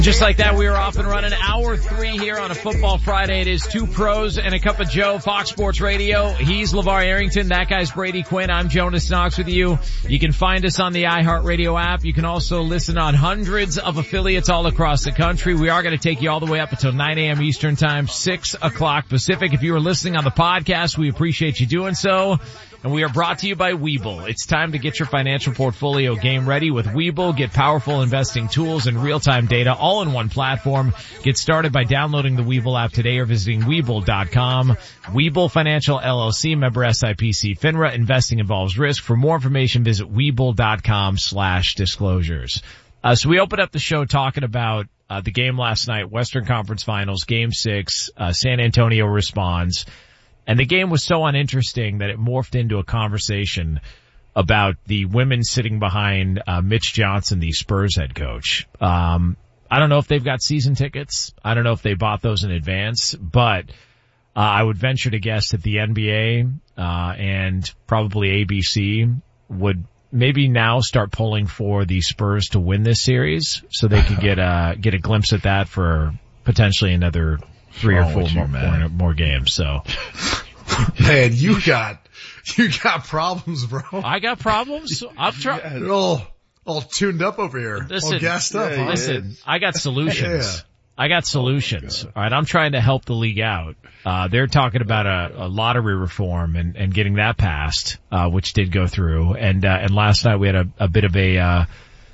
Just like that, we are off and running. Hour 3 here on a Football Friday. It is Two Pros and a Cup of Joe, Fox Sports Radio. He's LeVar Arrington. That guy's Brady Quinn. I'm Jonas Knox with you. You can find us on the iHeartRadio app. You can also listen on hundreds of affiliates all across the country. We are going to take you all the way up until 9 a.m. Eastern Time, 6 o'clock Pacific. If you are listening on the podcast, we appreciate you doing so. And we are brought to you by Webull. It's time to get your financial portfolio game ready with Webull. Get powerful investing tools and real-time data all in one platform. Get started by downloading the Webull app today or visiting Webull.com. Webull Financial LLC, member SIPC FINRA. Investing involves risk. For more information, visit Webull.com/disclosures. So we opened up the show talking about the game last night, Western Conference Finals, Game 6. San Antonio responds. And the game was so uninteresting that it morphed into a conversation about the women sitting behind Mitch Johnson, the Spurs head coach. I don't know if they've got season tickets. I don't know if they bought those in advance, but I would venture to guess that the NBA and probably ABC would maybe now start pulling for the Spurs to win this series so they could get a glimpse at that for potentially another 3 or 4 more games. So, man, you got problems, bro. I got problems. I'm trying. All tuned up over here. Listen, all gassed up. Huh? Listen, I got solutions. Yeah. I got solutions. All right, I'm trying to help the league out. They're talking about a lottery reform and getting that passed, which did go through. And last night we had a bit of a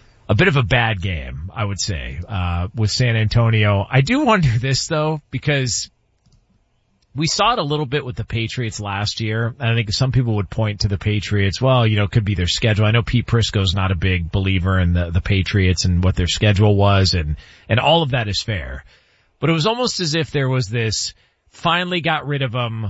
bad game, I would say, with San Antonio. I do wonder this though, because we saw it a little bit with the Patriots last year. And I think some people would point to the Patriots. Well, it could be their schedule. I know Pete Prisco's not a big believer in the Patriots and what their schedule was, and all of that is fair. But it was almost as if there was this, finally got rid of them,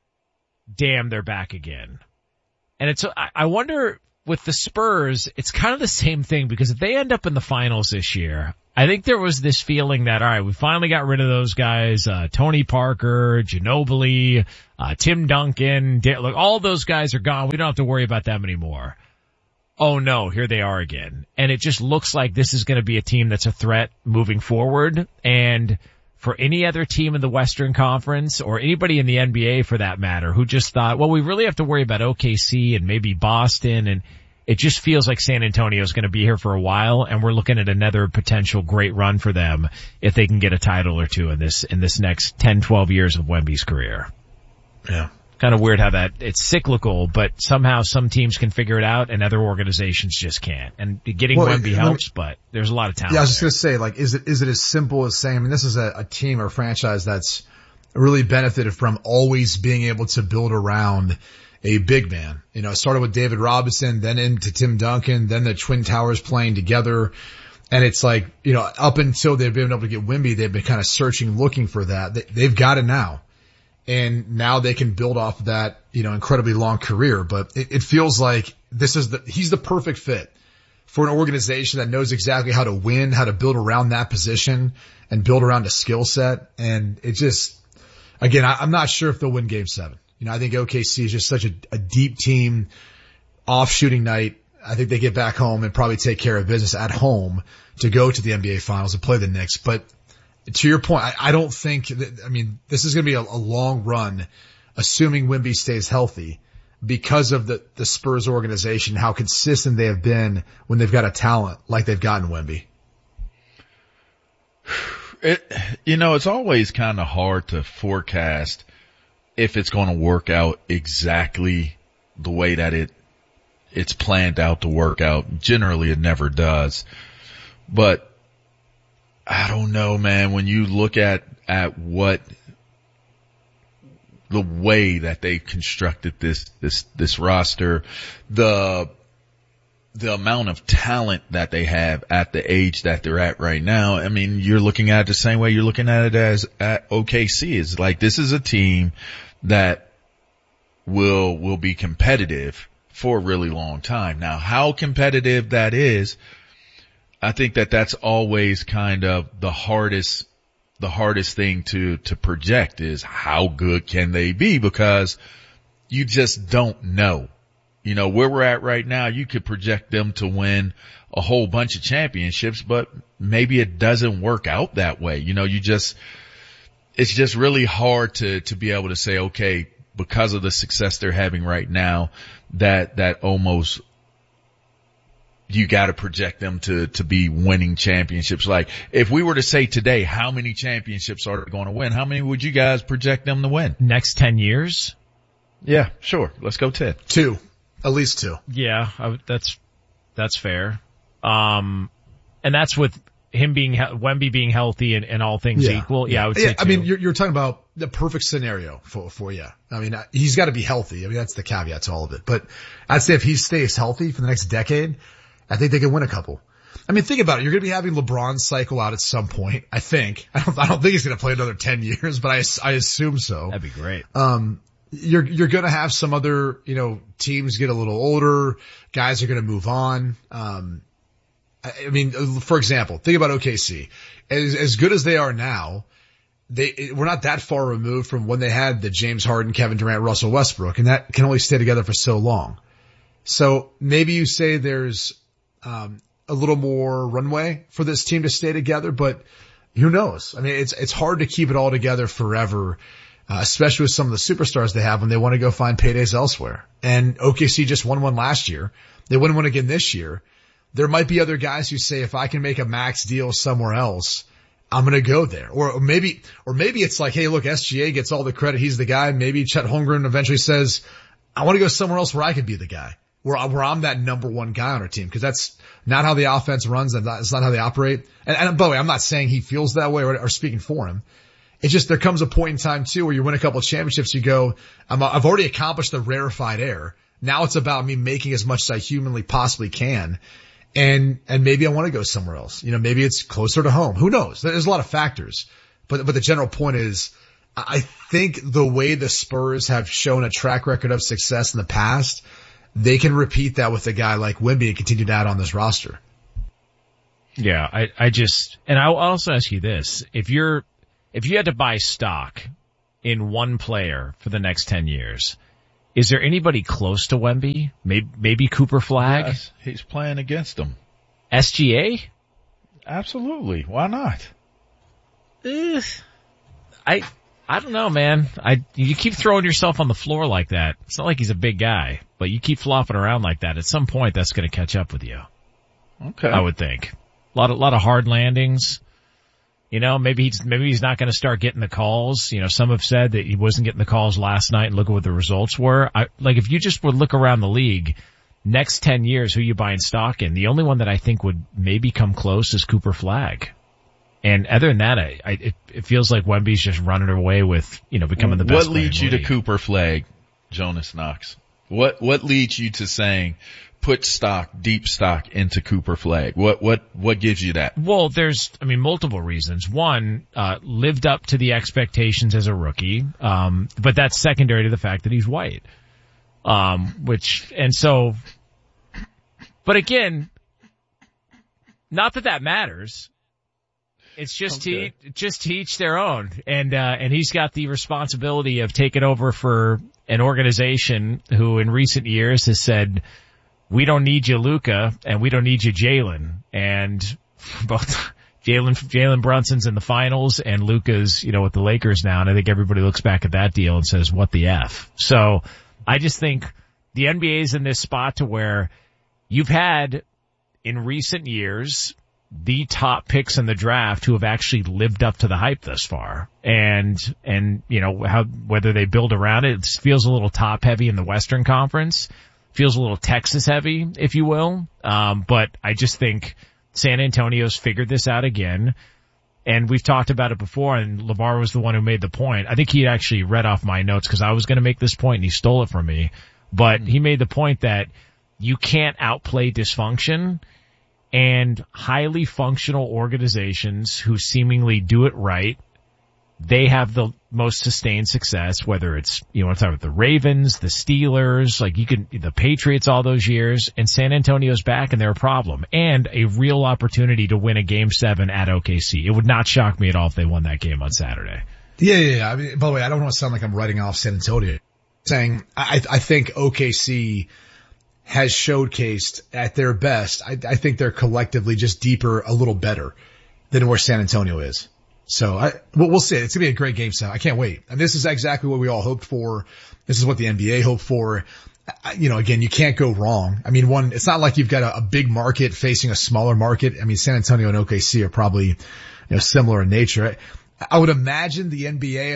damn, they're back again. And I wonder, with the Spurs, it's kind of the same thing, because if they end up in the finals this year, I think there was this feeling that, all right, we finally got rid of those guys, Tony Parker, Ginobili, Tim Duncan, look, all those guys are gone. We don't have to worry about them anymore. Oh no, here they are again. And it just looks like this is going to be a team that's a threat moving forward. And for any other team in the Western Conference, or anybody in the NBA for that matter, who just thought, well, we really have to worry about OKC and maybe Boston, and it just feels like San Antonio is going to be here for a while, and we're looking at another potential great run for them if they can get a title or two in this next 10, 12 years of Wemby's career. Yeah. Kind of weird how it's cyclical, but somehow some teams can figure it out and other organizations just can't. And getting Wemby helps, but there's a lot of talent. Yeah, I was just going to say, like, is it as simple as saying, I mean, this is a team or franchise that's really benefited from always being able to build around a big man. It started with David Robinson, then into Tim Duncan, then the Twin Towers playing together. And it's like, up until they've been able to get Wemby, they've been kind of searching, looking for that. They've got it now. And now they can build off of that, incredibly long career. But it feels like he's the perfect fit for an organization that knows exactly how to win, how to build around that position and build around a skill set. And it just, again, I'm not sure if they'll win Game 7. I think OKC is just such a deep team. Off shooting night, I think they get back home and probably take care of business at home to go to the NBA Finals and play the Knicks. But to your point, I don't think this is going to be a long run, assuming Wemby stays healthy, because of the Spurs organization, how consistent they have been when they've got a talent like they've gotten Wemby. It's always kind of hard to forecast if it's going to work out exactly the way that it's planned out to work out. Generally, it never does. But I don't know, man, when you look at what the way that they constructed this roster, the amount of talent that they have at the age that they're at right now, I mean, you're looking at it the same way you're looking at it as at OKC. It's like, this is a team that will be competitive for a really long time. Now, how competitive that is, I think that's always kind of the hardest thing to project, is how good can they be, because you just don't know. You know, where we're at right now, you could project them to win a whole bunch of championships, but maybe it doesn't work out that way. You know, it's just really hard to be able to say, okay, because of the success they're having right now, that almost you got to project them to be winning championships. Like if we were to say today, how many championships are they going to win? How many would you guys project them to win? Next 10 years? Yeah, sure. Let's go 10. 2. At least 2. Yeah, that's fair. And that's with him Wemby being healthy and all things equal. Yeah, I would say 2. I mean, you're talking about the perfect scenario for you. I mean, he's got to be healthy. I mean, that's the caveat to all of it. But I'd say if he stays healthy for the next decade, I think they can win a couple. I mean, think about it. You're going to be having LeBron cycle out at some point. I think. I don't think he's going to play another 10 years, but I assume so. That'd be great. You're going to have some other, teams get a little older. Guys are going to move on. I mean, for example, think about OKC. As good as they are now, we're not that far removed from when they had the James Harden, Kevin Durant, Russell Westbrook, and that can only stay together for so long. So maybe you say there's a little more runway for this team to stay together, but who knows? I mean, it's hard to keep it all together forever, especially with some of the superstars they have when they want to go find paydays elsewhere. And OKC just won one last year. They win one again this year. There might be other guys who say, if I can make a max deal somewhere else, I'm going to go there. Or maybe it's like, hey, look, SGA gets all the credit. He's the guy. Maybe Chet Holmgren eventually says, I want to go somewhere else where I could be the guy, where I'm that number one guy on our team. Cause that's not how the offense runs. And that's not how they operate. And by the way, I'm not saying he feels that way or speaking for him. It's just there comes a point in time too where you win a couple of championships. You go, I've already accomplished the rarefied air. Now it's about me making as much as I humanly possibly can. And maybe I want to go somewhere else. Maybe it's closer to home. Who knows? There's a lot of factors. But the general point is, I think the way the Spurs have shown a track record of success in the past, they can repeat that with a guy like Wemby and continue to add on this roster. Yeah, I'll also ask you this. If you had to buy stock in one player for the next 10 years, is there anybody close to Wemby? Maybe Cooper Flagg? Yes, he's playing against him. SGA? Absolutely. Why not? I don't know, man. You keep throwing yourself on the floor like that. It's not like he's a big guy, but you keep flopping around like that. At some point, that's going to catch up with you. Okay. I would think. A lot of hard landings. Maybe he's not going to start getting the calls. Some have said that he wasn't getting the calls last night, and look at what the results were. If you just would look around the league, next 10 years, who you buying stock in? The only one that I think would maybe come close is Cooper Flagg. And other than that, it feels like Wemby's just running away with, becoming the best. What leads you to Cooper Flagg, Jonas Knox? What leads you to saying, put deep stock into Cooper Flagg? What gives you that? Well, there's, multiple reasons. One, lived up to the expectations as a rookie. But that's secondary to the fact that he's white. But again, not that matters. It's just to each their own. And he's got the responsibility of taking over for an organization who in recent years has said, we don't need you, Luka, and we don't need you, Jalen. And both Jalen Brunson's in the finals and Luka's, with the Lakers now. And I think everybody looks back at that deal and says, what the F? So I just think the NBA is in this spot to where you've had in recent years the top picks in the draft who have actually lived up to the hype thus far. And whether they build around it feels a little top heavy in the Western Conference. Feels a little Texas heavy, if you will. But I just think San Antonio's figured this out again. And we've talked about it before, and LeVar was the one who made the point. I think he actually read off my notes because I was going to make this point and he stole it from me. But he made the point that you can't outplay dysfunction, and highly functional organizations who seemingly do it right, they have the most sustained success, whether it's, let's talk about the Ravens, the Steelers, the Patriots all those years, and San Antonio's back and they're a problem. And a real opportunity to win a Game 7 at OKC. It would not shock me at all if they won that game on Saturday. Yeah. By the way, I don't want to sound like I'm writing off San Antonio. Saying, I think OKC has showcased at their best, I think they're collectively just deeper, a little better than where San Antonio is. So we'll see. It's gonna be a great game 7. I can't wait. And this is exactly what we all hoped for. This is what the NBA hoped for. Again, you can't go wrong. I mean, it's not like you've got a big market facing a smaller market. I mean, San Antonio and OKC are probably, similar in nature. I would imagine the NBA,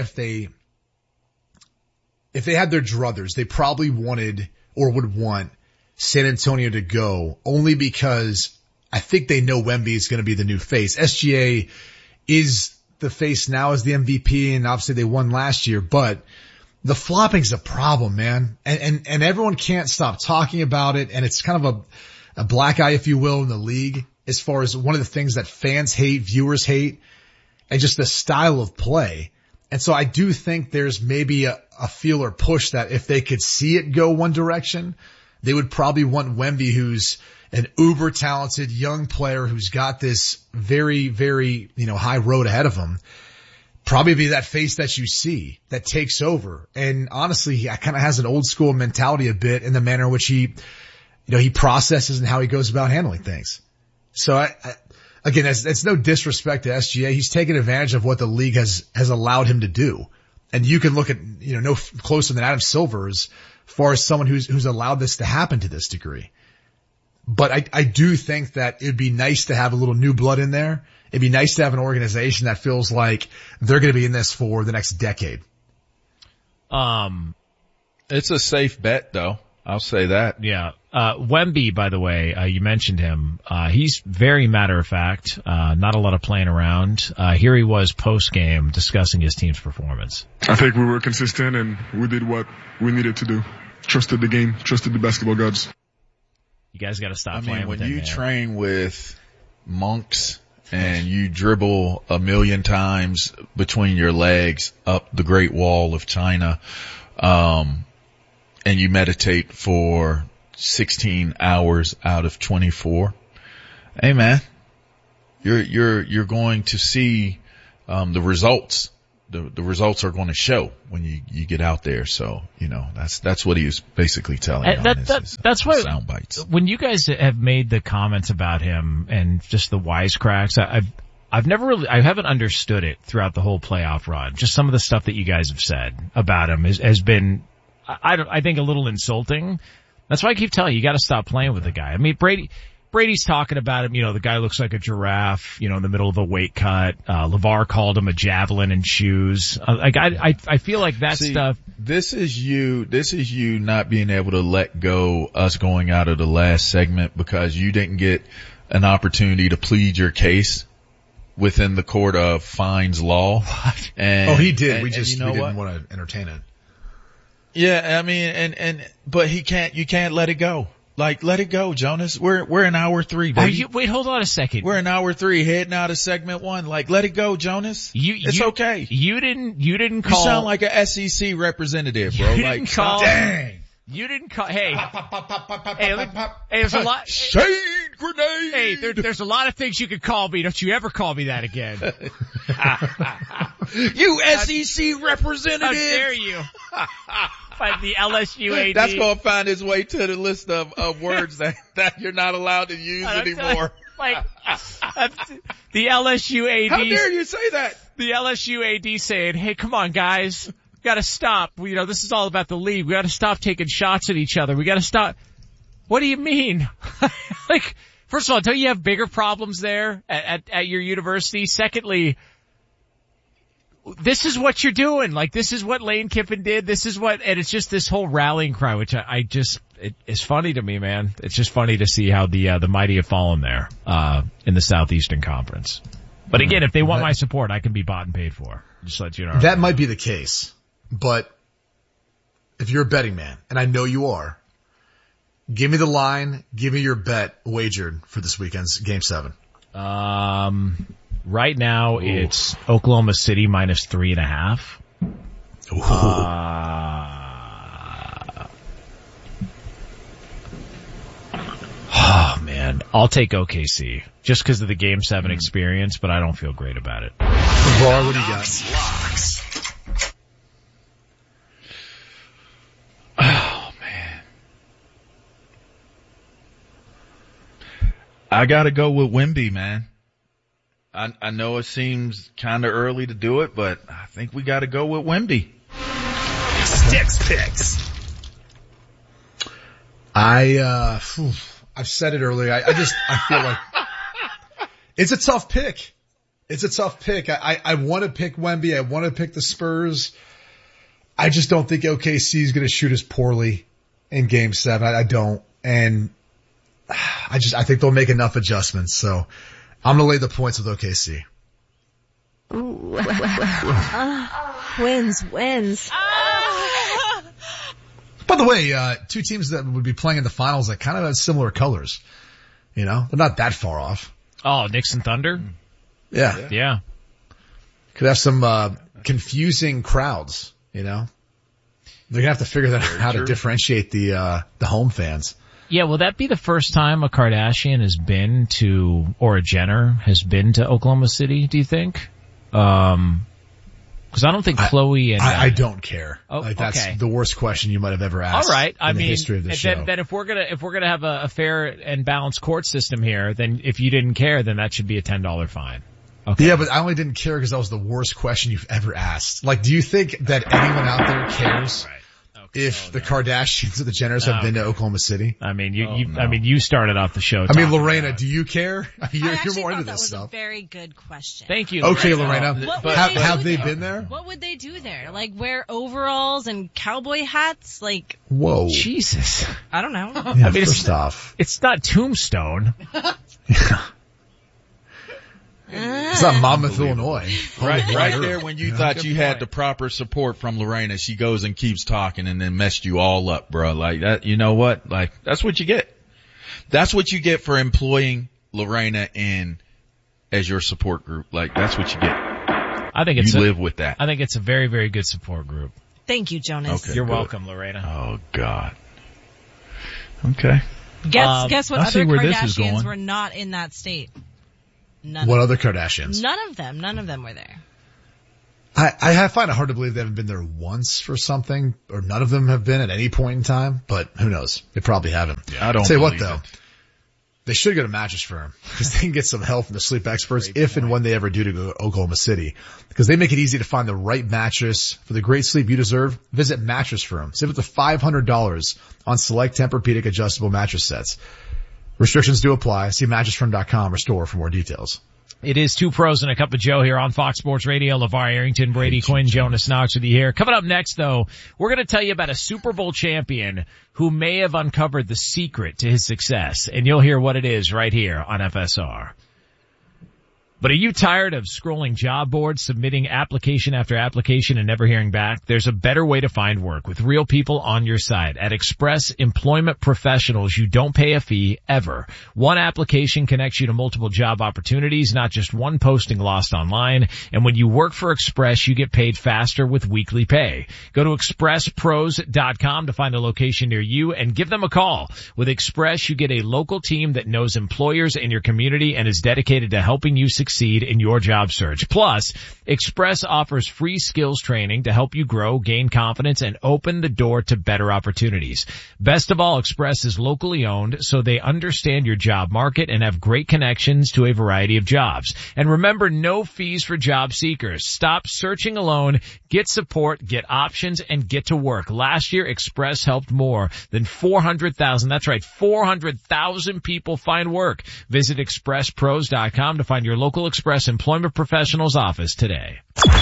if they had their druthers, they probably wanted or would want San Antonio to go only because I think they know Wemby is going to be the new face. SGA is the face now as the MVP, and obviously they won last year, but the flopping's a problem, man. And everyone can't stop talking about it. And it's kind of a black eye, if you will, in the league as far as one of the things that fans hate, viewers hate, and just the style of play. And so I do think there's maybe a feel or push that if they could see it go one direction, they would probably want Wemby, who's an uber talented young player who's got this very, very, high road ahead of him. Probably be that face that you see that takes over. And honestly, he kind of has an old school mentality a bit in the manner in which he processes and how he goes about handling things. So again, that's no disrespect to SGA. He's taken advantage of what the league has allowed him to do. And you can look at, no closer than Adam Silver as far as someone who's allowed this to happen to this degree. But I do think that it'd be nice to have a little new blood in there. It'd be nice to have an organization that feels like they're going to be in this for the next decade. It's a safe bet though. I'll say that. Yeah. Wemby, by the way, you mentioned him. He's very matter of fact, not a lot of playing around. Here he was post game discussing his team's performance. I think we were consistent and we did what we needed to do. Trusted the game, trusted the basketball gods. You guys got to stop playing with him, when you man. train with monks and you dribble 1,000,000 times between your legs up the Great Wall of China, and you meditate for 16 hours out of 24. Hey man, you're going to see, the results. The results are going to show when you get out there. So, that's what he was basically telling you. That's why sound bites. When you guys have made the comments about him and just the wisecracks, I haven't understood it throughout the whole playoff run. Just some of the stuff that you guys have said about him has been, I think, a little insulting. That's why I keep telling you, you got to stop playing with the guy. I mean, Brady's talking about him, the guy looks like a giraffe, in the middle of a weight cut. LeVar called him a javelin in shoes. I feel like that stuff. This is you not being able to let go us going out of the last segment because you didn't get an opportunity to plead your case within the court of fines law. What? He did. We didn't want to entertain it. Yeah, I mean, but you can't let it go. Like, let it go, Jonas. We're in hour 3, baby. Wait, hold on a second. We're in hour 3, heading out of segment 1. Like, let it go, Jonas. It's okay. You didn't call. You sound like a SEC representative, bro. Like, dang. You didn't call. Hey, there's a lot. Shade grenade. Hey, there's a lot of things you could call me. Don't you ever call me that again. You SEC representative. How dare you? By the LSU AD. That's going to find its way to the list of words that you're not allowed to use anymore. The LSU AD. How dare you say that? The LSU AD saying, hey, come on, guys. We got to stop. This is all about the league. We got to stop taking shots at each other. We got to stop. What do you mean? First of all, don't you have bigger problems there at your university? Secondly, this is what you're doing. This is what Lane Kiffin did. And it's just this whole rallying cry, which it's funny to me, man. It's just funny to see how the mighty have fallen there, in the Southeastern Conference. But again, if they want my support, I can be bought and paid for. Just let you know. That might be the case. But if you're a betting man, and I know you are, give me the line, give me your bet wagered for this weekend's Game 7. Right now it's Oklahoma City minus 3.5. Oh man, I'll take OKC just because of the Game 7 experience, but I don't feel great about it. LeVar, what do you got? Locks. Oh man. I gotta go with Wemby, man. I know it seems kind of early to do it, but I think we gotta go with Wemby. Sticks picks. I've said it earlier. I feel like it's a tough pick. It's a tough pick. I want to pick Wemby. I want to pick the Spurs. I just don't think OKC is going to shoot as poorly in Game 7. I don't. And I think they'll make enough adjustments. So I'm going to lay the points with OKC. Wins. By the way, two teams that would be playing in the finals that kind of have similar colors. You know, they're not that far off. Oh, Knicks and Thunder? Yeah. Could have some, confusing crowds, you know? They're gonna have to figure that out, how to differentiate the home fans. Yeah, will that be the first time a Kardashian has been to, or a Jenner has been to Oklahoma City, do you think? Cause I don't think Chloe and, I don't care. Oh, like that's okay. the worst question you might have ever asked. All right. In the history of the show. Then if we're gonna have a fair and balanced court system here, then if you didn't care, then that should be a $10 fine. Okay. Yeah, but I only didn't care because that was the worst question you've ever asked. Like, do you think that anyone out there cares? Right. If the Kardashians or the Jenners have been to Oklahoma City? I mean, you started off the show. I mean, Lorena, do you care? You're more into this that was stuff. a very good question. Thank you. Okay, Lorena. Have they there? been there? What would they do there? Like wear overalls and cowboy hats? Like, whoa. Jesus. I don't know. Yeah, I mean, first off. It's not Tombstone. It's not Monmouth, Illinois. Right there when you thought you had the proper support from Lorena, she goes and keeps talking and then messed you all up, bro. Like that, you know what? Like, that's what you get. That's what you get for employing Lorena in as your support group. Like, that's what you get. I think you live with that. I think it's a very, very good support group. Thank you, Jonas. Okay, You're good. welcome, Lorena. Oh, God. Okay. Guess what I see other where this is Kardashians going. were not in that state? None What of other Kardashians? None of them were there. I find it hard to believe they haven't been there once for something, or none of them have been at any point in time, but who knows? They probably haven't. Yeah, I don't Tell you what believe though, it. they should get a mattress firm because they can get some help from the sleep experts if and when they ever do to go to Oklahoma City, because they make it easy to find the right mattress for the great sleep you deserve. Visit Mattress Firm. Save up to $500 on select Tempur-Pedic adjustable mattress sets. Restrictions do apply. See mattressfirm.com or store for more details. It is Two Pros and a Cup of Joe here on Fox Sports Radio. LeVar Arrington, Brady Quinn, Jonas Knox with you here. Coming up next, though, we're going to tell you about a Super Bowl champion who may have uncovered the secret to his success, and you'll hear what it is right here on FSR. But are you tired of scrolling job boards, submitting application after application and never hearing back? There's a better way to find work with real people on your side. At Express Employment Professionals, you don't pay a fee ever. One application connects you to multiple job opportunities, not just one posting lost online. And when you work for Express, you get paid faster with weekly pay. Go to expresspros.com to find a location near you and give them a call. With Express, you get a local team that knows employers in your community and is dedicated to helping you succeed in your job search. Plus, Express offers free skills training to help you grow, gain confidence, and open the door to better opportunities. Best of all, Express is locally owned, so they understand your job market and have great connections to a variety of jobs. And remember, no fees for job seekers. Stop searching alone, get support, get options, and get to work. Last year, Express helped more than 400,000, that's right, 400,000 people find work. Visit expresspros.com to find your local Express Employment Professionals office today.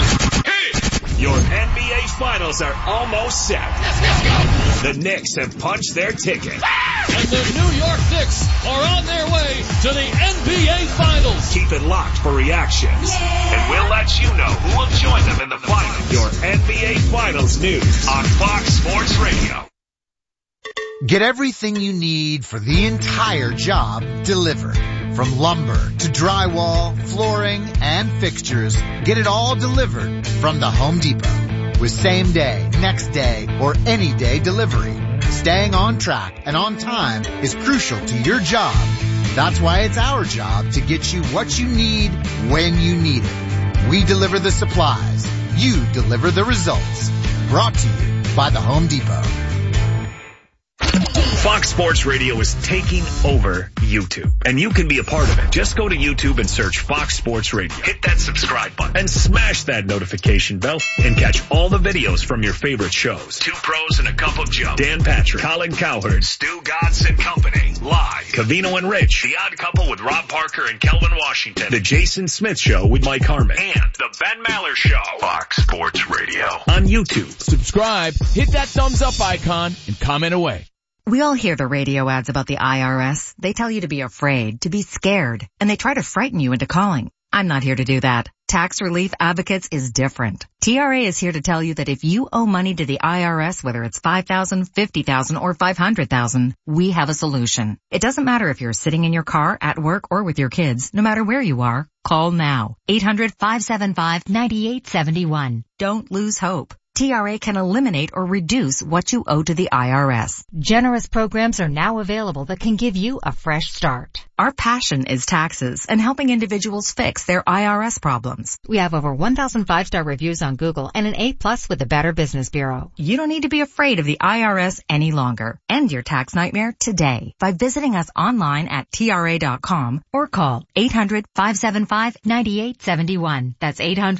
Your NBA Finals are almost set. The Knicks have punched their ticket. And the New York Knicks are on their way to the NBA Finals. Keep it locked for reactions. And we'll let you know who will join them in the finals. Your NBA Finals news on Fox Sports Radio. Get everything you need for the entire job delivered. From lumber to drywall, flooring, and fixtures, get it all delivered from the Home Depot. With same day, next day, or any day delivery. Staying on track and on time is crucial to your job. That's why it's our job to get you what you need when you need it. We deliver the supplies. You deliver the results. Brought to you by the Home Depot. Fox Sports Radio is taking over YouTube, and you can be a part of it. Just go to YouTube and search Fox Sports Radio. Hit that subscribe button and smash that notification bell and catch all the videos from your favorite shows. Two Pros and a Cup of Joe. Dan Patrick, Colin Cowherd, Stu Godson Company. Live. Covino and Rich. The Odd Couple with Rob Parker and Kelvin Washington. The Jason Smith Show with Mike Harmon. And the Ben Maller Show. Fox Sports Radio. On YouTube. Subscribe, hit that thumbs up icon, and comment away. We all hear the radio ads about the IRS. They tell you to be afraid, to be scared, and they try to frighten you into calling. I'm not here to do that. Tax Relief Advocates is different. TRA is here to tell you that if you owe money to the IRS, whether it's $5,000, $50,000, or $500,000, we have a solution. It doesn't matter if you're sitting in your car, at work, or with your kids. No matter where you are, call now. 800-575-9871. Don't lose hope. TRA can eliminate or reduce what you owe to the IRS. Generous programs are now available that can give you a fresh start. Our passion is taxes and helping individuals fix their IRS problems. We have over 1,000 5-star reviews on Google and an A+ with the Better Business Bureau. You don't need to be afraid of the IRS any longer. End your tax nightmare today by visiting us online at TRA.com or call 800-575-9871. That's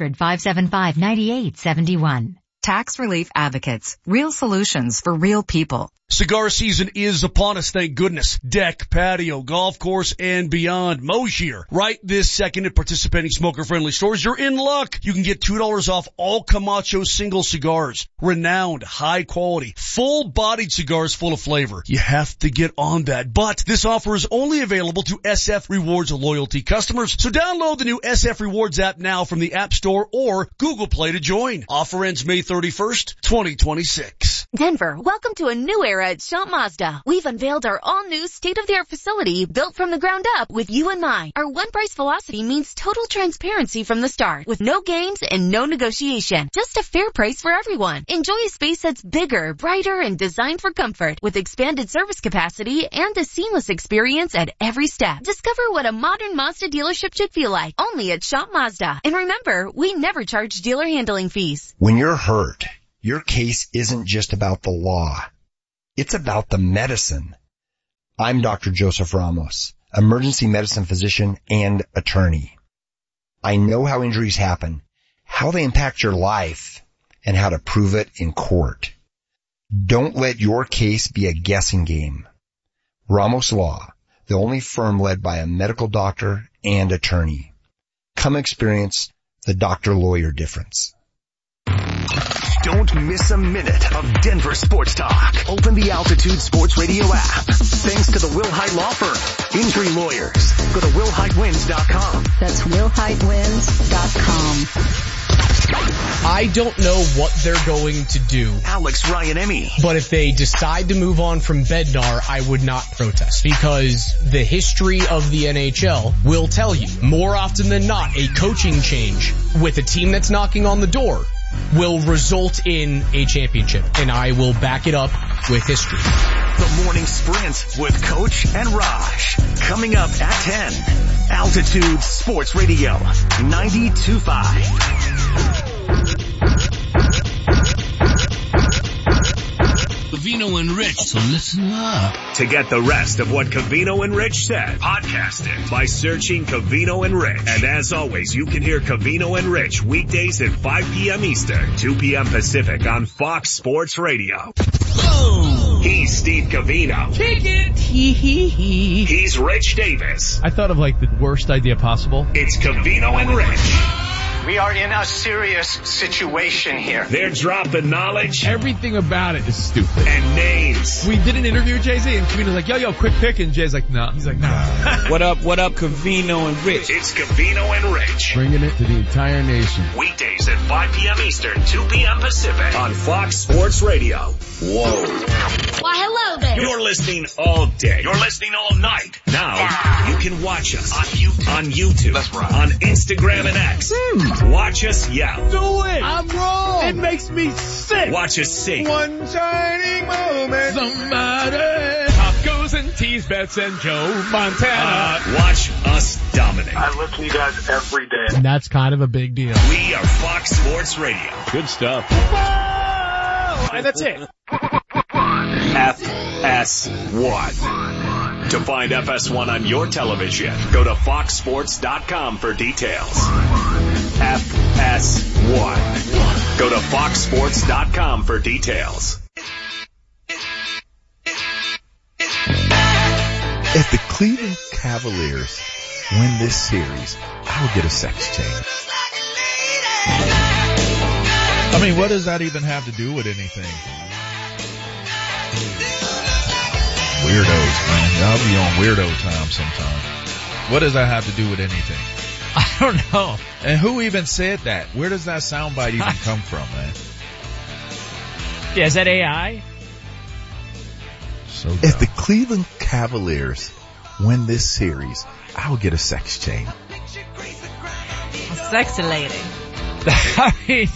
800-575-9871. Tax Relief Advocates. Real solutions for real people. Cigar season is upon us, thank goodness. Deck, patio, golf course, and beyond. Mosier. Right this second at participating smoker-friendly stores, you're in luck. You can get $2 off all Camacho single cigars. Renowned, high-quality, full-bodied cigars full of flavor. You have to get on that. But this offer is only available to SF Rewards loyalty customers. So download the new SF Rewards app now from the App Store or Google Play to join. Offer ends May 31st, 2026. Denver, welcome to a new era at Shop Mazda. We've unveiled our all-new state-of-the-art facility built from the ground up with you in mind. Our one-price philosophy means total transparency from the start, with no games and no negotiation. Just a fair price for everyone. Enjoy a space that's bigger, brighter, and designed for comfort, with expanded service capacity and a seamless experience at every step. Discover what a modern Mazda dealership should feel like, only at Shop Mazda. And remember, we never charge dealer handling fees. When you're hurt, your case isn't just about the law. It's about the medicine. I'm Dr. Joseph Ramos, emergency medicine physician and attorney. I know how injuries happen, how they impact your life, and how to prove it in court. Don't let your case be a guessing game. Ramos Law, the only firm led by a medical doctor and attorney. Come experience the doctor-lawyer difference. Don't miss a minute of Denver sports talk. Open the Altitude Sports Radio app. Thanks to the Will Hite Law Firm. Injury lawyers. Go to willhitewins.com. That's willhitewins.com. I don't know what they're going to do. Alex Ryan-Emmy. But if they decide to move on from Bednar, I would not protest, because the history of the NHL will tell you more often than not a coaching change with a team that's knocking on the door will result in a championship, and I will back it up with history. The Morning Sprint with Coach and Raj. Coming up at 10. Altitude Sports Radio 92.5. Covino and Rich, so listen up. To get the rest of what Covino and Rich said, podcast it by searching Covino and Rich. And as always, you can hear Covino and Rich weekdays at 5 p.m. Eastern, 2 p.m. Pacific on Fox Sports Radio. Boom! He's Steve Covino. Kick it! He's Rich Davis. I thought of like the worst idea possible. It's Covino and Rich. We are in a serious situation here. They're dropping knowledge. Everything about it is stupid. And names. We did an interview with Jay-Z and Covino's like, yo, quick pick. And Jay's like, no. He's like, no. What up, Covino and Rich? It's Covino and Rich. Bringing it to the entire nation. Weekdays at 5 p.m. Eastern, 2 p.m. Pacific on Fox Sports Radio. Whoa. Why, hello there. You're listening all day. You're listening all night. Now, you can watch us on YouTube. That's right. On Instagram and X. Watch us yell. Do it. I'm wrong. It makes me sick. Watch us sing. One shining moment. Somebody. Tacos and teas, bets and Joe Montana. Watch us dominate. I listen to you guys every day. And that's kind of a big deal. We are Fox Sports Radio. Good stuff. And that's it. F FS1. To find FS1 on your television, go to foxsports.com for details. FS1. Go to foxsports.com for details. If the Cleveland Cavaliers win this series, I'll get a sex change. I mean, what does that even have to do with anything? Weirdos, man. Y'all be on weirdo time sometime. What does that have to do with anything? I don't know. And who even said that? Where does that soundbite even come from, man? Yeah, is that AI? So if the Cleveland Cavaliers win this series, I'll get a sex change. A sexy lady. I mean,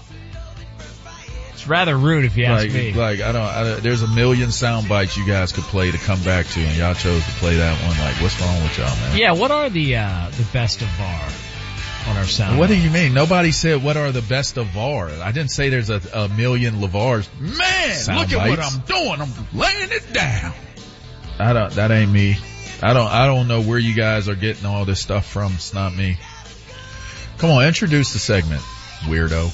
it's rather rude if you ask me. Like, there's a million sound bites you guys could play to come back to, and y'all chose to play that one. Like, what's wrong with y'all, man? Yeah, what are the best of VAR on our sound? What do you mean? Nobody said what are the best of VAR. I didn't say there's a million LeVars. Man, sound look bites. At what I'm doing. I'm laying it down. That ain't me. I don't know where you guys are getting all this stuff from. It's not me. Come on, introduce the segment, weirdo.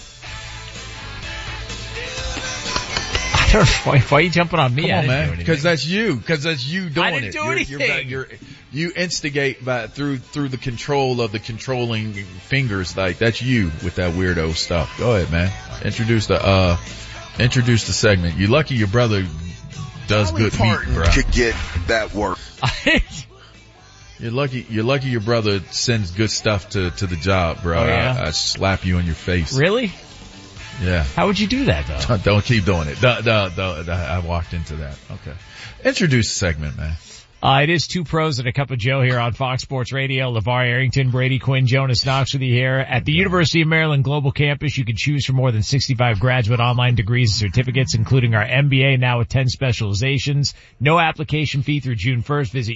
Why are you jumping on me? Come on, man. Because that's you. Because that's you doing it. I didn't do anything. You instigate through the control of the controlling fingers. Like, that's you with that weirdo stuff. Go ahead, man. Introduce the segment. You lucky your brother does good meat, bro. Could get that work. You're lucky your brother sends good stuff to the job, bro. Oh, yeah? I slap you in your face. Really? Yeah. How would you do that, though? Don't keep doing it. I walked into that. Okay. Introduce the segment, man. It is Two Pros and a Cup of Joe here on Fox Sports Radio. LeVar Arrington, Brady Quinn, Jonas Knox with you here. At the University of Maryland Global Campus, you can choose from more than 65 graduate online degrees and certificates, including our MBA now with 10 specializations. No application fee through June 1st. Visit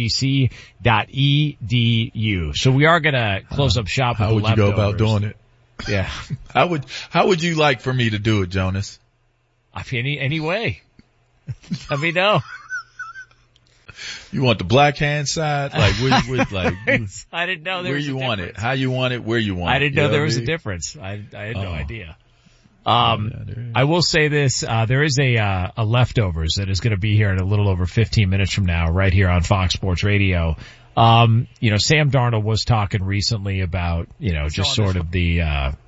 umgc.edu. So we are going to close up shop with the leftovers. How would you go about doing it? Yeah. How would you like for me to do it, Jonas? Any way. Let me know. You want the black hand side? Like, I didn't know there where was you a want difference. it, how you want it, where you want it. I didn't know there was a difference. I had no idea. I will say this, there is a leftovers that is going to be here in a little over 15 minutes from now, right here on Fox Sports Radio. Sam Darnold was talking recently about, just sort of the,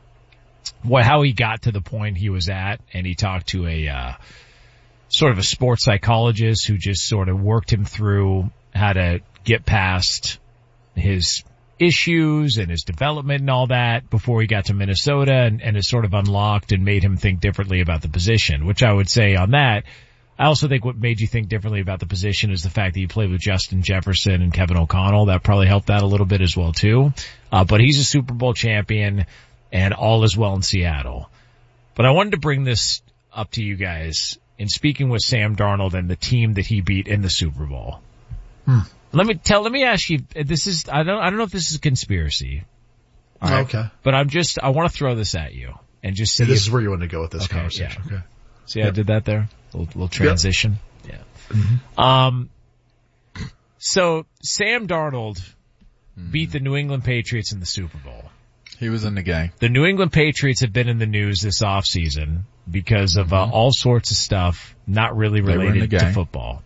how he got to the point he was at, and he talked to a sort of a sports psychologist who just sort of worked him through how to get past his issues and his development and all that before he got to Minnesota, and it sort of unlocked and made him think differently about the position, which I would say on that. I also think what made you think differently about the position is the fact that you played with Justin Jefferson and Kevin O'Connell. That probably helped out a little bit as well too. But he's a Super Bowl champion and all is well in Seattle. But I wanted to bring this up to you guys in speaking with Sam Darnold and the team that he beat in the Super Bowl. Let me ask you, I don't know if this is a conspiracy. All right? Okay. But I want to throw this at you and just see. This is where you want to go with this conversation. Yeah. Okay. See how I did that there? A little transition. Yep. Yeah. Mm-hmm. So Sam Darnold beat the New England Patriots in the Super Bowl. He was in the game. The New England Patriots have been in the news this offseason because of all sorts of stuff not really related to football.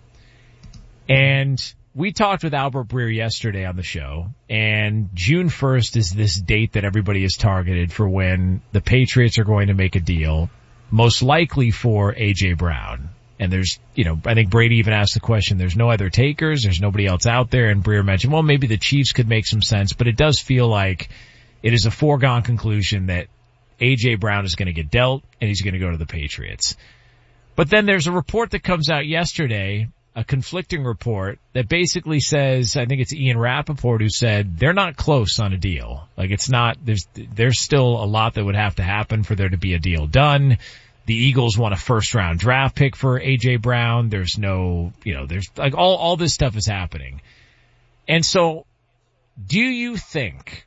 And we talked with Albert Breer yesterday on the show, and June 1st is this date that everybody is targeted for when the Patriots are going to make a deal, most likely for A.J. Brown. And there's, I think Brady even asked the question, there's no other takers, there's nobody else out there, and Breer mentioned, well, maybe the Chiefs could make some sense, but it does feel like it is a foregone conclusion that A.J. Brown is going to get dealt, and he's going to go to the Patriots. But then there's a report that comes out yesterday, a conflicting report that basically says, I think it's Ian Rappaport who said they're not close on a deal. Like it's not, there's still a lot that would have to happen for there to be a deal done. The Eagles want a first round draft pick for A.J. Brown. There's no, there's like all this stuff is happening. And so do you think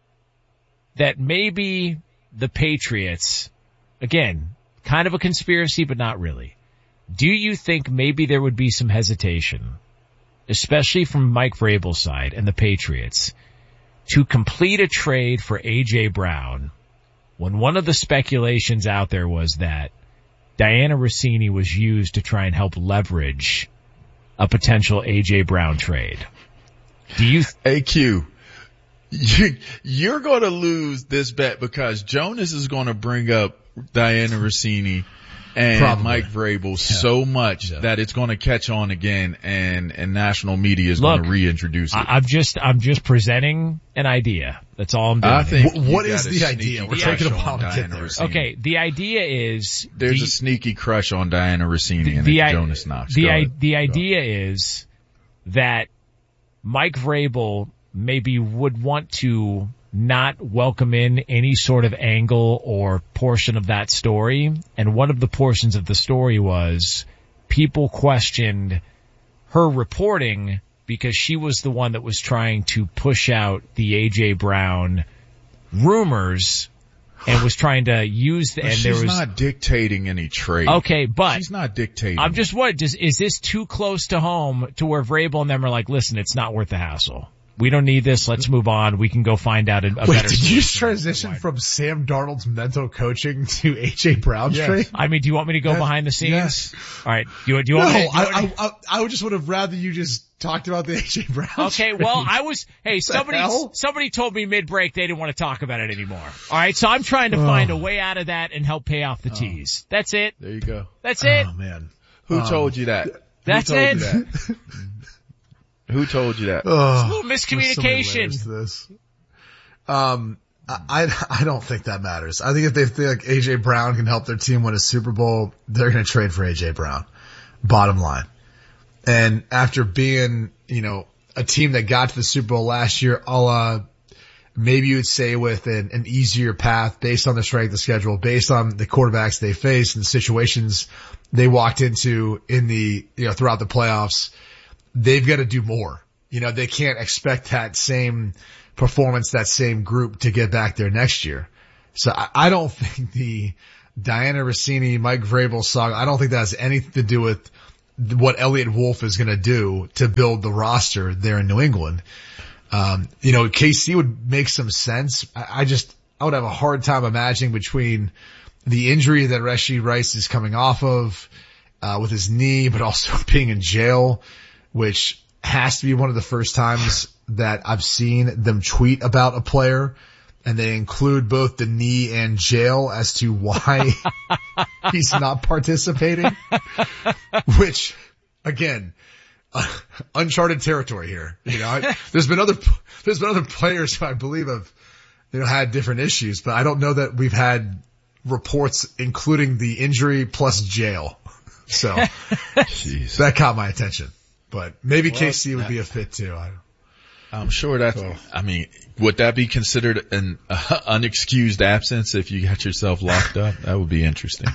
that maybe the Patriots, again, kind of a conspiracy, but not really, do you think maybe there would be some hesitation, especially from Mike Vrabel's side and the Patriots, to complete a trade for A.J. Brown when one of the speculations out there was that Diana Rossini was used to try and help leverage a potential A.J. Brown trade? Do you... AQ, you're going to lose this bet because Jonas is going to bring up Diana Rossini and Mike Vrabel so much that it's going to catch on again, and national media is going to reintroduce it. I'm just presenting an idea. That's all I'm doing. I think what is the idea? We're taking a while to get there. Okay, the idea is there's a sneaky crush on Diana Rossini and Jonas Knox. The idea is that Mike Vrabel maybe would want to not welcome in any sort of angle or portion of that story. And one of the portions of the story was people questioned her reporting because she was the one that was trying to push out the A.J. Brown rumors and was trying to use the, and she's not dictating any trade. Okay, but she's not dictating. I'm just worried. Is this too close to home to where Vrabel and them are like, listen, it's not worth the hassle. We don't need this. Let's move on. We can go find out a better solution. Did you just transition from Sam Darnold's mental coaching to A.J. Brown's trade? I mean, do you want me to go behind the scenes? Yes. All right. Do you want me to, I would just would have rather you just talked about the A.J. Brown Okay, trade. well, somebody told me mid-break they didn't want to talk about it anymore. All right, so I'm trying to find a way out of that and help pay off the tease. That's it. There you go. That's it. Oh, man. Who told you that? That's it. Who told you that? It's a little miscommunication. I don't think that matters. I think if they think like A.J. Brown can help their team win a Super Bowl, they're going to trade for A.J. Brown. Bottom line. And after being, a team that got to the Super Bowl last year, maybe you would say with an easier path based on the strength of the schedule, based on the quarterbacks they faced and the situations they walked into in the, throughout the playoffs, they've got to do more. They can't expect that same performance, that same group to get back there next year. So I don't think the Diana Rossini, Mike Vrabel saga, I don't think that has anything to do with what Elliott Wolf is going to do to build the roster there in New England. KC would make some sense. I would have a hard time imagining between the injury that Rashee Rice is coming off of, with his knee, but also being in jail, which has to be one of the first times that I've seen them tweet about a player, and they include both the knee and jail as to why he's not participating, which, again, uncharted territory here. There's been other players who I believe have, had different issues, but I don't know that we've had reports including the injury plus jail. So that caught my attention. But maybe KC would be a fit too. I'm sure that's, would that be considered an unexcused absence if you got yourself locked up? That would be interesting.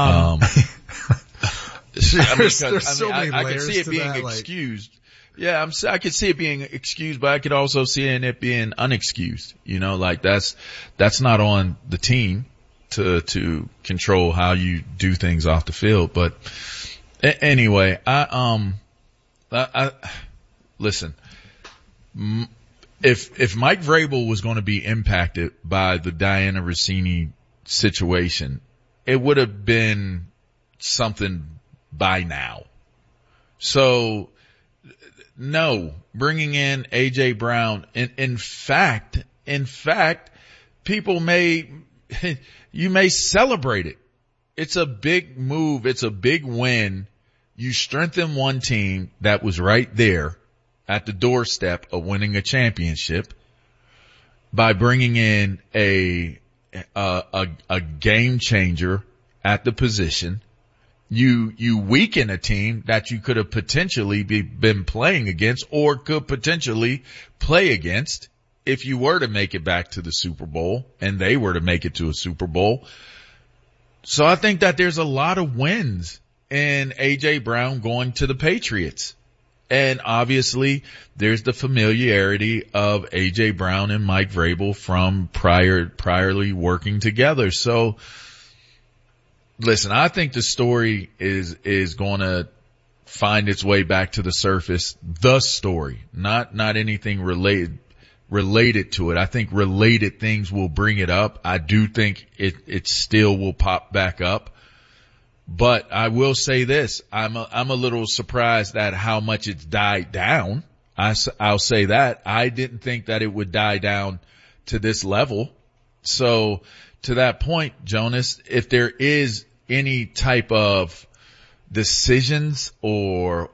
There's so many I layers could see it to being that, excused. Yeah, I could see it being excused, but I could also see it being unexcused. That's not on the team to control how you do things off the field. But anyway, listen, if Mike Vrabel was going to be impacted by the Diana Rossini situation, it would have been something by now. So no, bringing in A.J. Brown, in fact, you may celebrate it. It's a big move. It's a big win. You strengthen one team that was right there at the doorstep of winning a championship by bringing in a game changer at the position. You weaken a team that you could have potentially been playing against or could potentially play against if you were to make it back to the Super Bowl and they were to make it to a Super Bowl. So I think that there's a lot of wins in A.J. Brown going to the Patriots. And obviously there's the familiarity of A.J. Brown and Mike Vrabel from priorly working together. So Listen, I think the story is going to find its way back to the surface. The story, not anything related to it. I think related things will bring it up. I do think it still will pop back up. But I will say this, I'm a little surprised at how much it's died down. I'll say that. I didn't think that it would die down to this level. So to that point, Jonas, if there is any type of decisions or,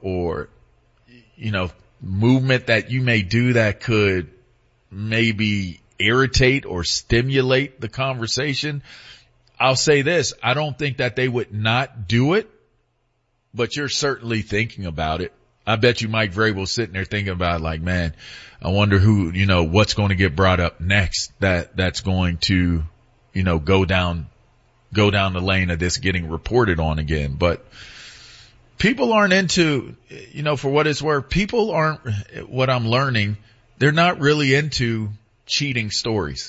movement that you may do that could maybe irritate or stimulate the conversation, I'll say this. I don't think that they would not do it, but you're certainly thinking about it. I bet you Mike Vrabel sitting there thinking about like, man, I wonder who, what's going to get brought up next that's going to, go down the lane of this getting reported on again. But people aren't into, for what it's worth, people aren't, what I'm learning, they're not really into cheating stories.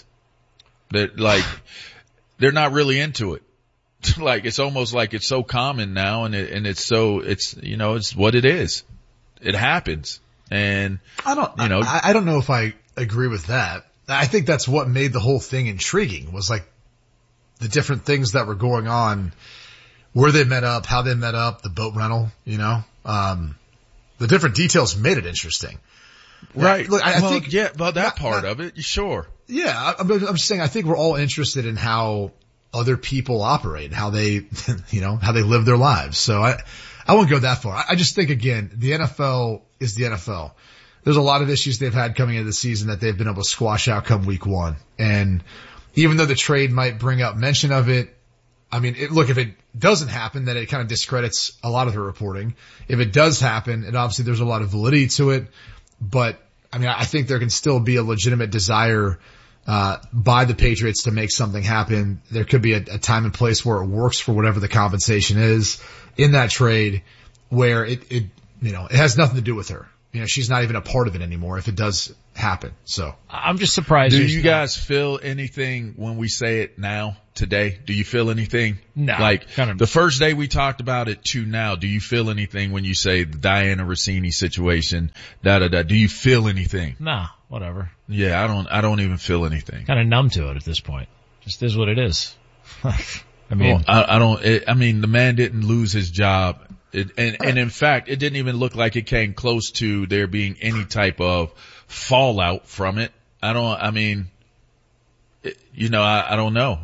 They're not really into it. Like, it's almost like it's so common now and it's what it is. It happens. And I don't know if I agree with that. I think that's what made the whole thing intriguing, was like the different things that were going on, where they met up, how they met up, the boat rental, the different details made it interesting. Right. Look, I think, that part of it, sure. Yeah. I'm just saying, I think we're all interested in how other people operate, how they, how they live their lives. So I won't go that far. I just think, again, the NFL is the NFL. There's a lot of issues they've had coming into the season that they've been able to squash out come week one. And even though the trade might bring up mention of it, I mean, if it doesn't happen, then it kind of discredits a lot of the reporting. If it does happen, and obviously there's a lot of validity to it, but I mean, I think there can still be a legitimate desire by the Patriots to make something happen. There could be a time and place where it works for whatever the compensation is in that trade, where it has nothing to do with her. She's not even a part of it anymore if it does happen. So I'm just surprised. Do you guys feel anything when we say it now, today? Do you feel anything? No. Like the first day we talked about it to now, do you feel anything when you say the Diana Rossini situation, Do you feel anything? Nah, whatever. Yeah, I don't even feel anything. Kind of numb to it at this point. Just is what it is. I mean, the man didn't lose his job. And in fact, it didn't even look like it came close to there being any type of fallout from it. I don't know.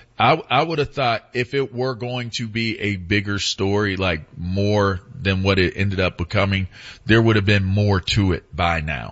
I would have thought if it were going to be a bigger story, like more than what it ended up becoming, there would have been more to it by now.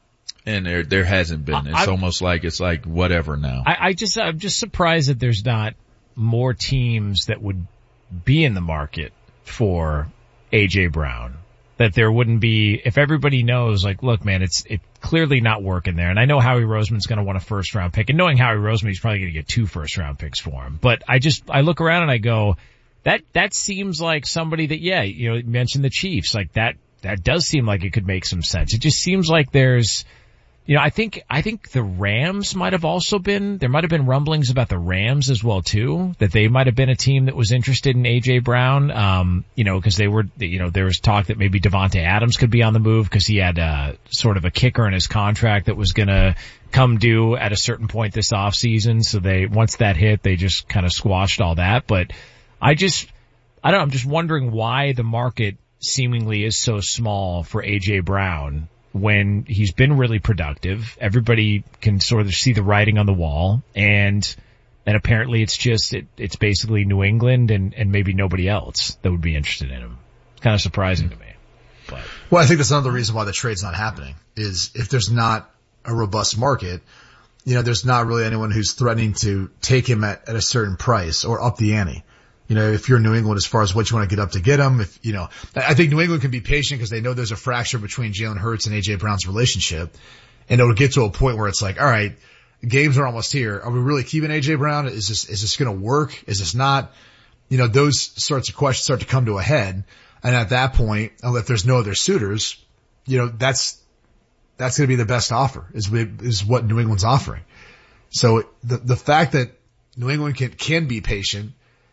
And there hasn't been. It's almost like it's like whatever now. I'm just surprised that there's not more teams that would be in the market for AJ Brown. That there wouldn't be, if everybody knows, like, look, man, it's clearly not working there. And I know Howie Roseman's going to want a first round pick, and knowing Howie Roseman, he's probably going to get 2 first round picks for him. But I look around and I go, that seems like somebody that, you mentioned the Chiefs, like that does seem like it could make some sense. It just seems like there's, I think the Rams might have also been, there might have been rumblings about the Rams as well too, that they might have been a team that was interested in AJ Brown, cause they were, there was talk that maybe Devontae Adams could be on the move cause he had sort of a kicker in his contract that was gonna come due at a certain point this offseason. So once that hit, they just kind of squashed all that. But I'm just wondering why the market seemingly is so small for AJ Brown when he's been really productive. Everybody can sort of see the writing on the wall, and apparently it's basically New England and maybe nobody else that would be interested in him. It's kind of surprising to me. But. Well, I think that's another reason why the trade's not happening, is if there's not a robust market, there's not really anyone who's threatening to take him at a certain price or up the ante. If you're New England, as far as what you want to get up to get him, I think New England can be patient because they know there's a fracture between Jalen Hurts and AJ Brown's relationship. And it'll get to a point where it's like, all right, games are almost here. Are we really keeping AJ Brown? Is this going to work? Is this not? Those sorts of questions start to come to a head. And at that point, if there's no other suitors, that's going to be the best offer is what New England's offering. So the fact that New England can be patient,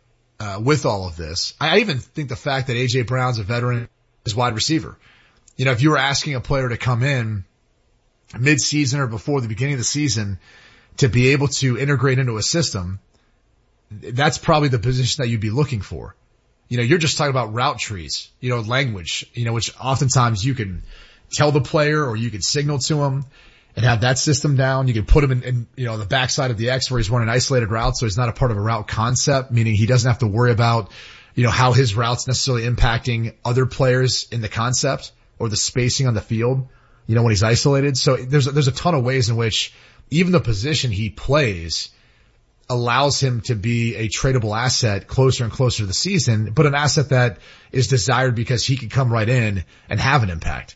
with all of this. I even think the fact that A.J. Brown's a veteran is wide receiver. You know, if you were asking a player to come in mid-season or before the beginning of the season to be able to integrate into a system, that's probably the position that you'd be looking for. You know, you're just talking about route trees, you know, language, you know, which oftentimes you can tell the player or you can signal to him and have that system down. You can put him in, you know, the backside of the X where he's running isolated routes, so he's not a part of a route concept, meaning he doesn't have to worry about, you know, how his route's necessarily impacting other players in the concept or the spacing on the field, you know, when he's isolated. So there's a ton of ways in which even the position he plays allows him to be a tradable asset closer and closer to the season, but an asset that is desired because he can come right in and have an impact.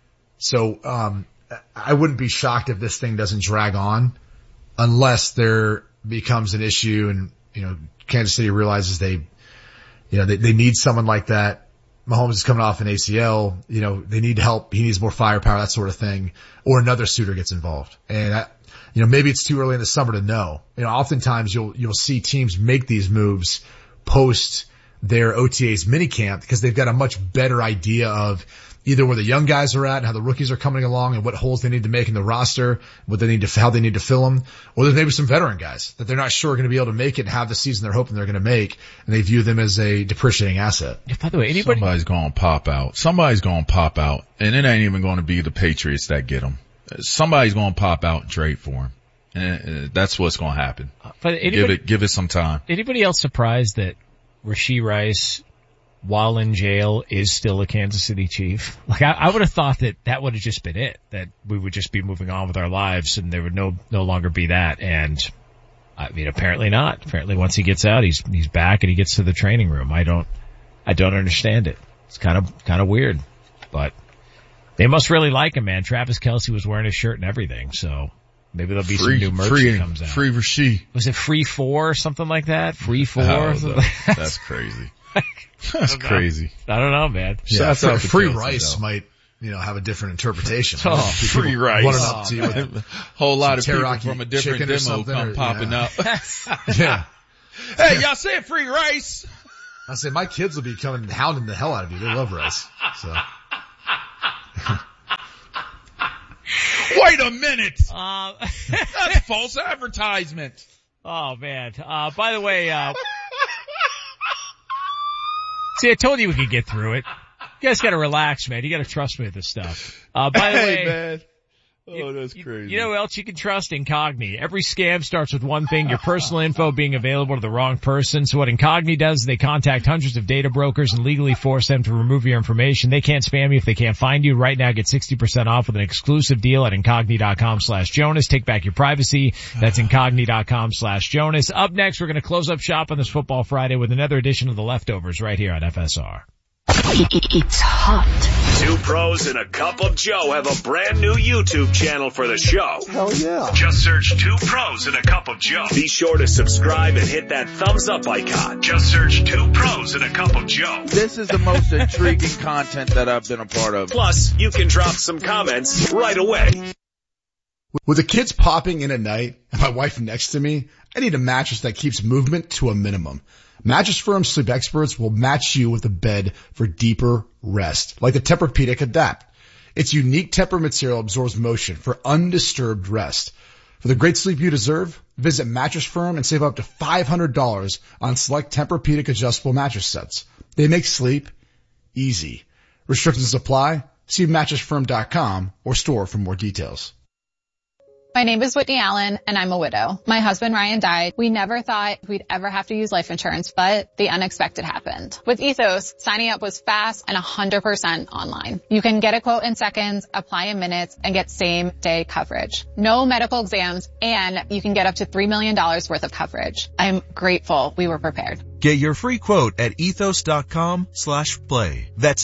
So, I wouldn't be shocked if this thing doesn't drag on unless there becomes an issue and, you know, Kansas City realizes they need someone like that. Mahomes is coming off an ACL, you know, they need help. He needs more firepower, that sort of thing, or another suitor gets involved. And you know, maybe it's too early in the summer to know. You know, oftentimes you'll see teams make these moves post their OTAs minicamp because they've got a much better idea of either where the young guys are at and how the rookies are coming along and what holes they need to make in the roster, how they need to fill them. Or there's maybe some veteran guys that they're not sure are going to be able to make it and have the season they're hoping they're going to make, and they view them as a depreciating asset. Yeah, by the way, somebody's going to pop out. Somebody's going to pop out, and it ain't even going to be the Patriots that get them. Somebody's going to pop out and trade for him. And that's what's going to happen. But give it some time. Anybody else surprised that Rashee Rice, while in jail, is still a Kansas City Chief? Like, I would have thought that would have just been it, that we would just be moving on with our lives and there would no longer be that. And I mean, apparently not. Apparently once he gets out, he's back and he gets to the training room. I don't understand it. It's kind of weird, but they must really like him, man. Travis Kelce was wearing his shirt and everything, so maybe there'll be some new merch that comes out. Free Rashee. Was it Free 4 or something like that? Free 4? That's crazy. That's crazy. I don't know, man. Yeah, Free Rice might, you know, have a different interpretation. Oh, Free Rice. Up to you with whole lot of people from a different demo come popping up. Yeah. Hey, y'all say Free Rice. I say my kids will be hounding the hell out of you. They love rice. So. Wait a minute. That's false advertisement. Oh man. By the way, see, I told you we could get through it. You guys gotta relax, man. You gotta trust me with this stuff. By the way, man. Oh, that's crazy. You know who else you can trust? Incogni. Every scam starts with one thing, your personal info being available to the wrong person. So what Incogni does is they contact hundreds of data brokers and legally force them to remove your information. They can't spam you if they can't find you. Right now, get 60% off with an exclusive deal at Incogni.com/Jonas. Take back your privacy. That's Incogni.com/Jonas. Up next, we're going to close up shop on this Football Friday with another edition of The Leftovers right here on FSR. It's hot. Two pros and a cup of Joe have a brand new YouTube channel for the show. Hell yeah. Just search Two Pros and a Cup of Joe. Be sure to subscribe and hit that thumbs up icon. Just search Two Pros and a Cup of Joe. This is the most intriguing content that I've been a part of. Plus, you can drop some comments right away. With the kids popping in at night and my wife next to me, I need a mattress that keeps movement to a minimum. Mattress Firm sleep experts will match you with a bed for deeper rest, like the Tempur-Pedic Adapt. Its unique Tempur material absorbs motion for undisturbed rest. For the great sleep you deserve, visit Mattress Firm and save up to $500 on select Tempur-Pedic adjustable mattress sets. They make sleep easy. Restrictions apply. See mattressfirm.com or store for more details. My name is Whitney Allen, and I'm a widow. My husband, Ryan, died. We never thought we'd ever have to use life insurance, but the unexpected happened. With Ethos, signing up was fast and 100% online. You can get a quote in seconds, apply in minutes, and get same-day coverage. No medical exams, and you can get up to $3 million worth of coverage. I'm grateful we were prepared. Get your free quote at ethos.com/play. That's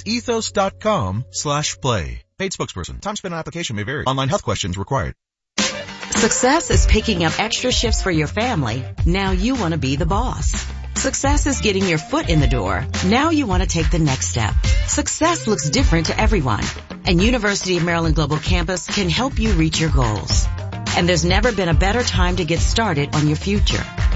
ethos.com/play. Paid spokesperson. Time spent on application may vary. Online health questions required. Success is picking up extra shifts for your family. Now you want to be the boss. Success is getting your foot in the door. Now you want to take the next step. Success looks different to everyone, and University of Maryland Global Campus can help you reach your goals. And there's never been a better time to get started on your future.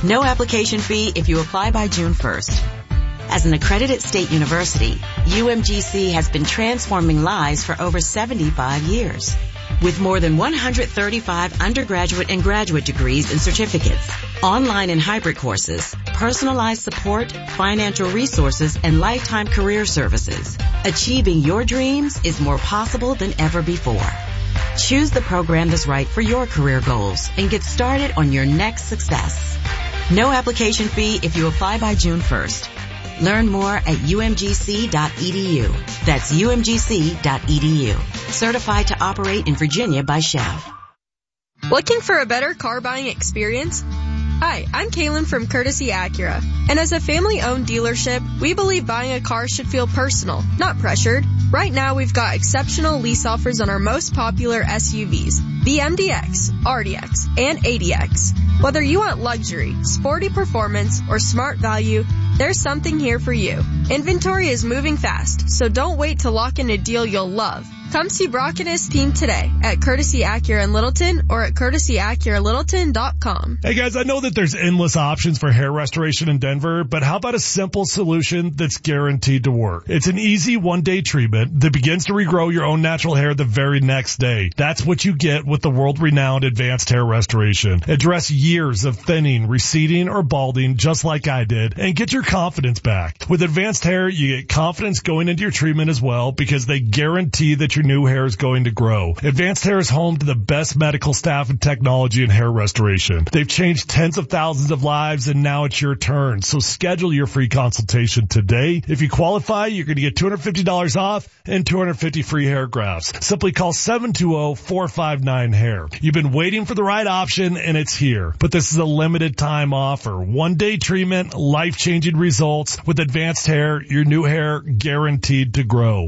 No application fee if you apply by June 1st. As an accredited state university, UMGC has been transforming lives for over 75 years. With more than 135 undergraduate and graduate degrees and certificates, online and hybrid courses, personalized support, financial resources, and lifetime career services, achieving your dreams is more possible than ever before. Choose the program that's right for your career goals and get started on your next success. No application fee if you apply by June 1st. Learn more at umgc.edu. That's umgc.edu. Certified to operate in Virginia by Chev. Looking for a better car buying experience? Hi, I'm Kaylin from Courtesy Acura. And as a family-owned dealership, we believe buying a car should feel personal, not pressured. Right now, we've got exceptional lease offers on our most popular SUVs, the MDX, RDX, and ADX. Whether you want luxury, sporty performance, or smart value, there's something here for you. Inventory is moving fast, so don't wait to lock in a deal you'll love. Come see Brock and his team today at Courtesy Acura in Littleton or at CourtesyAcuraLittleton.com. Hey guys, I know that there's endless options for hair restoration in Denver, but how about a simple solution that's guaranteed to work? It's an easy one-day treatment that begins to regrow your own natural hair the very next day. That's what you get with the world-renowned Advanced Hair Restoration. Address years of thinning, receding, or balding just like I did, and get your confidence back. With Advanced Hair, you get confidence going into your treatment as well because they guarantee that your new hair is going to grow. Advanced Hair is home to the best medical staff and technology in hair restoration. They've changed tens of thousands of lives, and now it's your turn. So schedule your free consultation today. If you qualify, you're going to get $250 off and 250 free hair grafts. Simply call 720-459-HAIR. You've been waiting for the right option, and it's here. But this is a limited time offer. One-day treatment, life-changing results. With Advanced Hair, your new hair guaranteed to grow.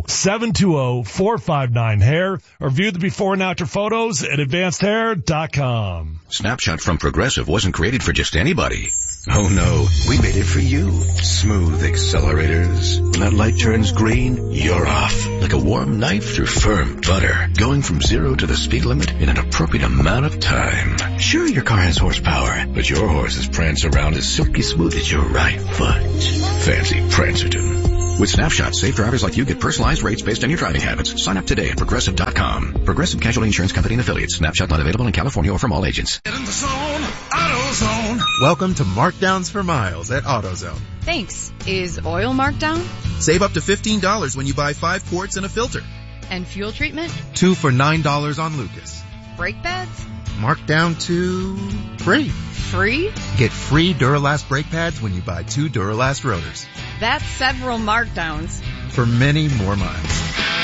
720-459-HAIR or view the before and after photos at advancedhair.com. Snapshot from Progressive wasn't created for just anybody. Oh no, we made it for you. Smooth accelerators. When that light turns green, you're off. Like a warm knife through firm butter. Going from 0 to the speed limit in an appropriate amount of time. Sure, your car has horsepower, but your horses prance around as silky smooth as your right foot. Fancy Prancerton. With Snapshot, safe drivers like you get personalized rates based on your driving habits. Sign up today at Progressive.com. Progressive Casualty Insurance Company and Affiliates. Snapshot not available in California or from all agents. Get in the zone, AutoZone. Welcome to Markdowns for Miles at AutoZone. Thanks. Is oil marked down? Save up to $15 when you buy 5 quarts and a filter. And fuel treatment? 2 for $9 on Lucas. Brake pads? Marked down to free. Free? Get free Duralast brake pads when you buy 2 Duralast rotors. That's several markdowns. For many more miles.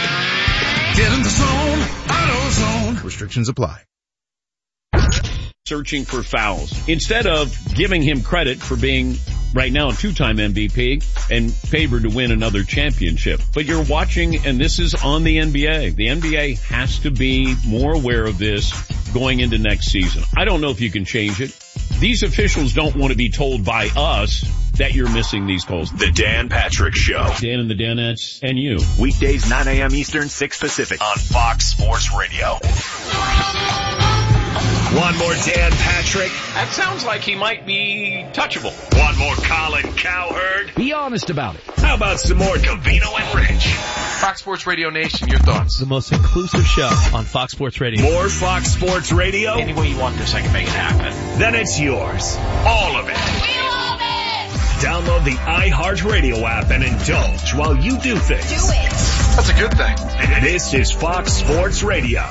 Get in the zone, AutoZone. Restrictions apply. Searching for fouls. Instead of giving him credit for being right now a 2-time MVP and favored to win another championship. But you're watching, and this is on the NBA. The NBA has to be more aware of this going into next season. I don't know if you can change it. These officials don't want to be told by us that you're missing these calls. The Dan Patrick Show. Dan and the Danettes and you. Weekdays 9 a.m. Eastern, 6 Pacific on Fox Sports Radio. One more Dan Patrick. That sounds like he might be touchable. One more Colin Cowherd. Be honest about it. How about some more Covino and Rich? Fox Sports Radio Nation, your thoughts. The most inclusive show on Fox Sports Radio. More Fox Sports Radio? Any way you want this, I can make it happen. Then it's yours. All of it. We love it! Download the iHeartRadio app and indulge while you do things. Do it! That's a good thing. This is Fox Sports Radio.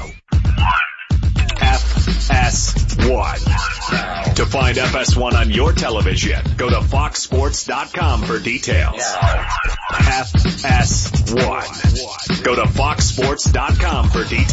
FS1. To find FS1 on your television, go to foxsports.com for details. FS1. Go to foxsports.com for details.